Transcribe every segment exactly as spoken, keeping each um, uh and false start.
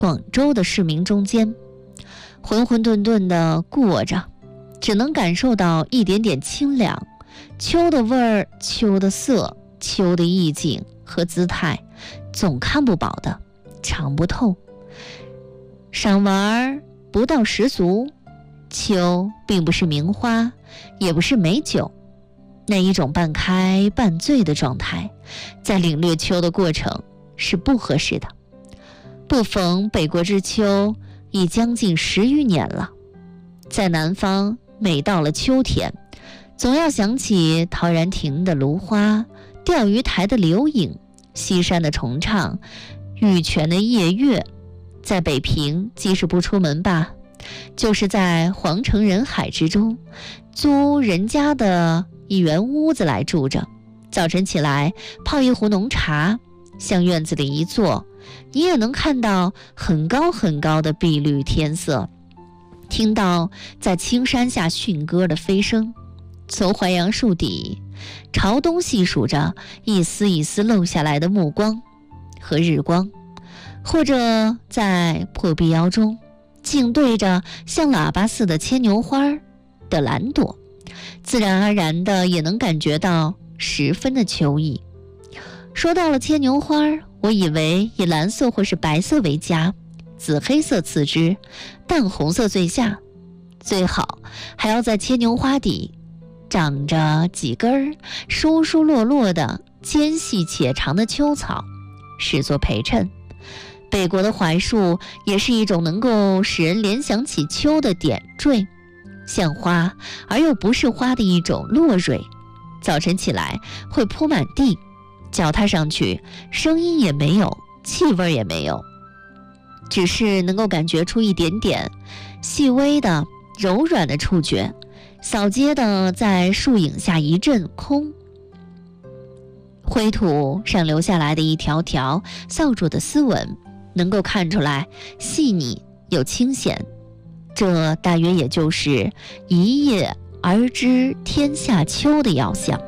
广州的市民中间，浑浑沌沌地过着，只能感受到一点点清凉。秋的味儿，秋的色，秋的意境和姿态，总看不饱的，尝不透。赏玩不到十足，秋并不是名花，也不是美酒，那一种半开半醉的状态，在领略秋的过程是不合适的。不逢北国之秋已将近十余年了，在南方每到了秋天，总要想起陶然亭的芦花，钓鱼台的柳影，西山的重唱，玉泉的夜月。在北平，即使不出门吧，就是在皇城人海之中，租人家的一园屋子来住着，早晨起来泡一壶浓茶，向院子里一坐，你也能看到很高很高的碧绿天色，听到在青山下驯鸽的飞声，从淮杨树底朝东细数着一丝一丝漏下来的目光和日光，或者在破壁窑中静对着像喇叭似的牵牛花的蓝朵，自然而然的也能感觉到十分的秋意。说到了牵牛花，我以为以蓝色或是白色为佳，紫黑色次之，淡红色最下，最好还要在牵牛花底长着几根疏疏落落的尖细且长的秋草，视作陪衬。北国的槐树也是一种能够使人联想起秋的点缀，像花而又不是花的一种落蕊，早晨起来会铺满地，脚踏上去声音也没有，气味也没有，只是能够感觉出一点点细微的柔软的触觉，扫街的在树影下一阵空，灰土上留下来的一条条扫帚的丝纹，能够看出来细腻又清闲，这大约也就是一叶而知天下秋的要项。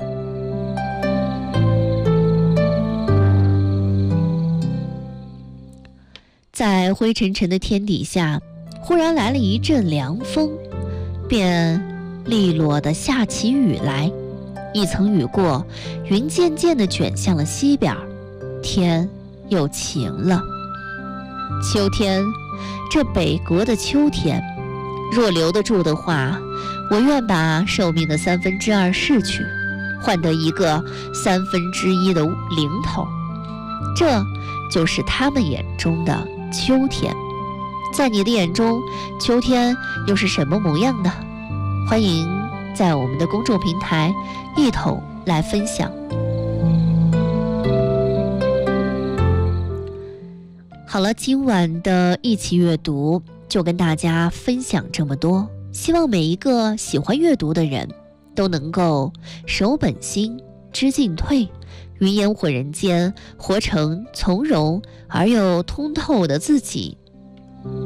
在灰沉沉的天底下，忽然来了一阵凉风，便利落地下起雨来。一层雨过，云渐渐地卷向了西边，天又晴了。秋天，这北国的秋天，若留得住的话，我愿把寿命的三分之二逝去，换得一个三分之一的零头。这就是他们眼中的秋天。在你的眼中，秋天又是什么模样呢？欢迎在我们的公众平台一同来分享。好了，今晚的一起阅读就跟大家分享这么多，希望每一个喜欢阅读的人都能够守本心，知进退，于烟火人间活成从容而又通透的自己。